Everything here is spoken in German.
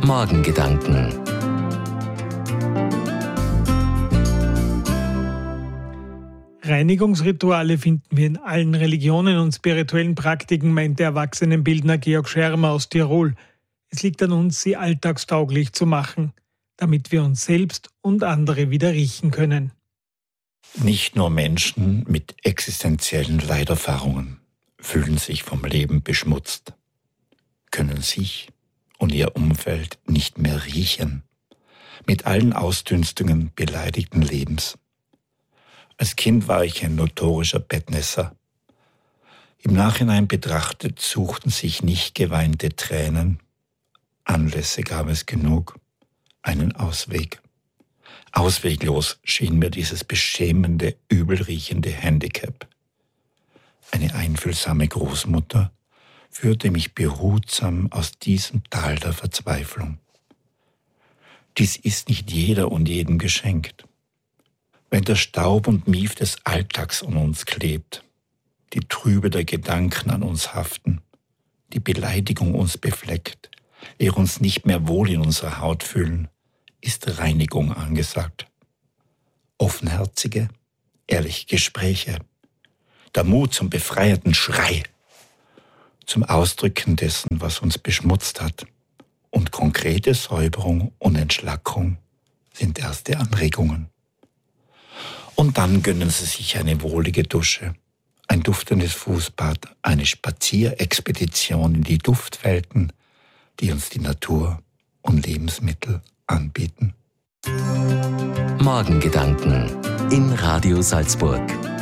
Morgengedanken. Reinigungsrituale finden wir in allen Religionen und spirituellen Praktiken, meint der Erwachsenenbildner Georg Schermer aus Tirol. Es liegt an uns, sie alltagstauglich zu machen, damit wir uns selbst und andere wieder riechen können. Nicht nur Menschen mit existenziellen Leiderfahrungen fühlen sich vom Leben beschmutzt, können sich und ihr Umfeld nicht mehr riechen, mit allen Ausdünstungen beleidigten Lebens. Als Kind war ich ein notorischer Bettnässer. Im Nachhinein betrachtet suchten sich nicht geweinte Tränen. Anlässe gab es genug, einen Ausweg. Ausweglos schien mir dieses beschämende, übelriechende Handicap. Eine einfühlsame Großmutter führte mich behutsam aus diesem Tal der Verzweiflung. Dies ist nicht jeder und jedem geschenkt. Wenn der Staub und Mief des Alltags an uns klebt, die Trübe der Gedanken an uns haften, die Beleidigung uns befleckt, wir uns nicht mehr wohl in unserer Haut fühlen, ist Reinigung angesagt. Offenherzige, ehrliche Gespräche, der Mut zum befreienden Schrei, zum Ausdrücken dessen, was uns beschmutzt hat, und konkrete Säuberung und Entschlackung sind erste Anregungen. Und dann gönnen Sie sich eine wohlige Dusche, ein duftendes Fußbad, eine Spazierexpedition in die Duftwelten, die uns die Natur und Lebensmittel anbieten. Morgengedanken in Radio Salzburg.